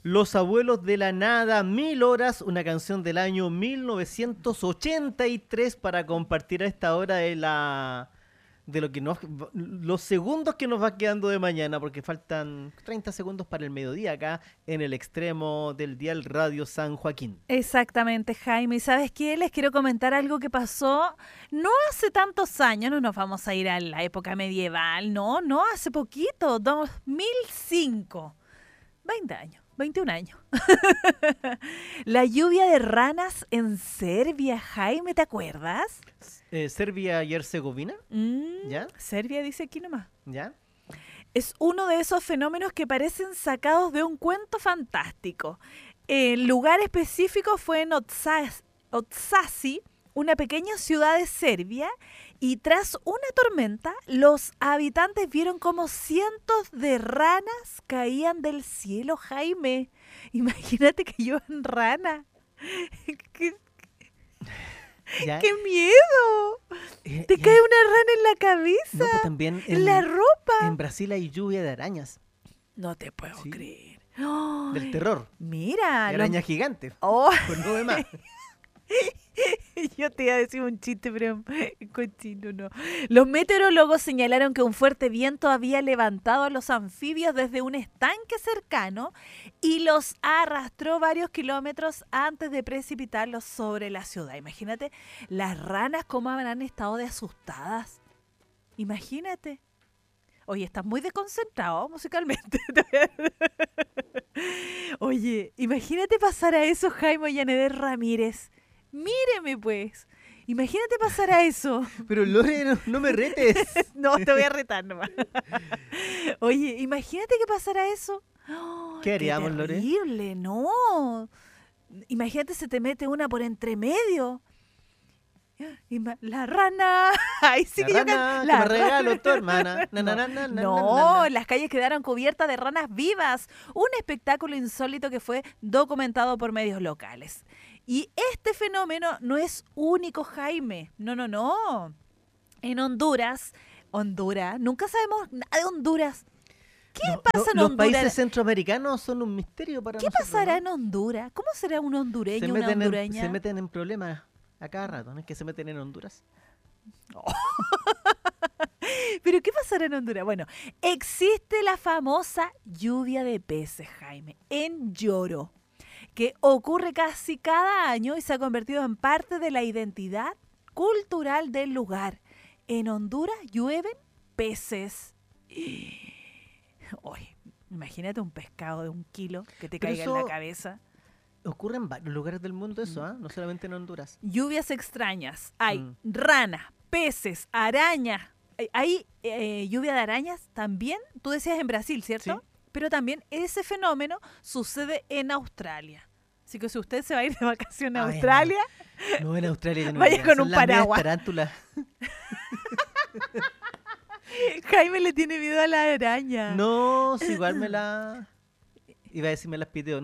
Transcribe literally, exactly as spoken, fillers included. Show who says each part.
Speaker 1: Los Abuelos de la Nada, Mil Horas, una canción del año mil novecientos ochenta y tres para compartir a esta hora de la de lo que nos los segundos que nos va quedando de mañana, porque faltan treinta segundos para el mediodía acá en el extremo del dial Radio San Joaquín.
Speaker 2: Exactamente, Jaime. ¿Y sabes qué? Les quiero comentar algo que pasó no hace tantos años, no nos vamos a ir a la época medieval, no, no, hace poquito, dos mil cinco, veinte años. veintiún años. La lluvia de ranas en Serbia, Jaime, ¿te acuerdas?
Speaker 1: Eh, Serbia y Herzegovina,
Speaker 2: Mm,
Speaker 1: ¿ya?
Speaker 2: Serbia dice aquí nomás.
Speaker 1: ¿Ya?
Speaker 2: Es uno de esos fenómenos que parecen sacados de un cuento fantástico. El lugar específico fue en Otsas- Otsaci, una pequeña ciudad de Serbia, y tras una tormenta, los habitantes vieron como cientos de ranas caían del cielo, Jaime. Imagínate que llevan rana. ¿Qué,
Speaker 1: ¿Ya?
Speaker 2: qué miedo!
Speaker 1: Eh,
Speaker 2: Te
Speaker 1: ya.
Speaker 2: cae una rana en la cabeza,
Speaker 1: No, pues también
Speaker 2: en
Speaker 1: en,
Speaker 2: la ropa.
Speaker 1: en Brasil hay lluvia de arañas,
Speaker 2: No te puedo
Speaker 1: Sí.
Speaker 2: creer. ¡Ay!
Speaker 1: del terror.
Speaker 2: Mira,
Speaker 1: De
Speaker 2: los-
Speaker 1: arañas gigantes,
Speaker 2: Oh,
Speaker 1: con nueve más.
Speaker 2: yo te iba a decir un chiste, pero cochino no. Los meteorólogos señalaron que un fuerte viento había levantado a los anfibios desde un estanque cercano y los arrastró varios kilómetros antes de precipitarlos sobre la ciudad. Imagínate las ranas cómo habrán estado de asustadas. Imagínate. Oye, estás muy desconcentrado musicalmente. Oye, imagínate pasar a eso, Jaime Yaneder Ramírez. Míreme, pues. Imagínate pasar a eso.
Speaker 1: Pero Lore, no, no me retes.
Speaker 2: No, te voy a retar nomás. Oye, imagínate que pasara eso. ¡Oh,
Speaker 1: ¿Qué haríamos, Lore?
Speaker 2: terrible, no. Imagínate se te mete una por entre medio. Ima- La rana. Ay, sí
Speaker 1: La
Speaker 2: que yo
Speaker 1: rana
Speaker 2: can-
Speaker 1: que
Speaker 2: la
Speaker 1: me
Speaker 2: rana.
Speaker 1: regaló tu hermana. Na,
Speaker 2: No,
Speaker 1: na, na, na, na,
Speaker 2: no,
Speaker 1: na, na.
Speaker 2: las calles quedaron cubiertas de ranas vivas. Un espectáculo insólito que fue documentado por medios locales. Y este fenómeno no es único, Jaime. No, no, no. En Honduras, Honduras, nunca sabemos nada de Honduras. ¿Qué
Speaker 1: No,
Speaker 2: pasa
Speaker 1: no,
Speaker 2: en
Speaker 1: los
Speaker 2: Honduras?
Speaker 1: países centroamericanos son un misterio para
Speaker 2: ¿Qué
Speaker 1: nosotros,
Speaker 2: pasará
Speaker 1: ¿no?
Speaker 2: en Honduras? ¿Cómo será un
Speaker 1: Se
Speaker 2: hondureño, una
Speaker 1: meten, en,
Speaker 2: hondureña?
Speaker 1: se meten en problemas a cada rato, ¿no? Es que se meten en Honduras.
Speaker 2: ¿Pero qué pasará en Honduras? Bueno, existe la famosa lluvia de peces, Jaime, en Lloro, que ocurre casi cada año y se ha convertido en parte de la identidad cultural del lugar. En Honduras llueven peces. Oye, imagínate un pescado de un kilo que te
Speaker 1: Pero
Speaker 2: caiga en la
Speaker 1: eso-
Speaker 2: cabeza.
Speaker 1: Ocurre en varios lugares del mundo eso, ¿ah? No solamente en Honduras.
Speaker 2: Lluvias extrañas. Hay
Speaker 1: Mm.
Speaker 2: ranas, peces, arañas. Hay- Hay eh, lluvia de arañas también. Tú decías en Brasil, ¿cierto?
Speaker 1: Sí.
Speaker 2: Pero también ese fenómeno sucede en Australia. Así que si usted se va a ir de vacaciones a
Speaker 1: Ay,
Speaker 2: Australia,
Speaker 1: No, en Australia yo no
Speaker 2: Vaya
Speaker 1: iría.
Speaker 2: con
Speaker 1: Son
Speaker 2: un
Speaker 1: las medias
Speaker 2: paraguas.
Speaker 1: tarántulas.
Speaker 2: Jaime le tiene miedo a la araña.
Speaker 1: No, si igual me la... Iba a decir me las piteo.